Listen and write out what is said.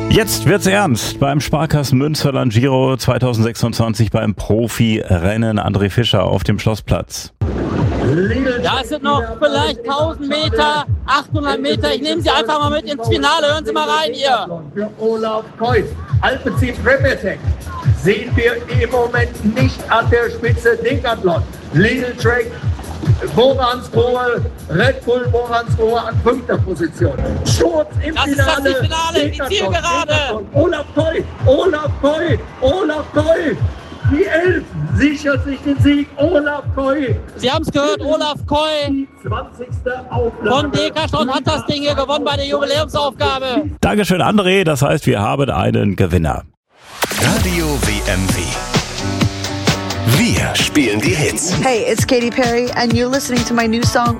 Jetzt wird's ernst beim Sparkassen Münsterland Giro 2026 beim Profirennen. André Fischer auf dem Schlossplatz. Ja, es sind noch vielleicht 1000 Meter, 800 Meter. Ich nehme Sie einfach mal mit ins Finale. Hören Sie mal rein hier. Für Olaf Kois. Alpecin Prepetec sehen wir im Moment nicht an der Spitze. Decathlon, Lidl Trek, Moransgrohe, Red Bull Moransgrohe an 5. Position. Sturz im Das Finale. ist das Finale, die Zielgerade. Olaf Kois. Die 11 sichert sich den Sieg. Olaf Kois. Sie haben es gehört, Olaf Kois Die 20. Auflage von Decathlon hat das Ding hier gewonnen bei der Jubiläumsaufgabe. Dankeschön, André. Das heißt, wir haben einen Gewinner. Radio WMW. Wir spielen die Hits. Hey, it's Katy Perry, and you're listening to my new song,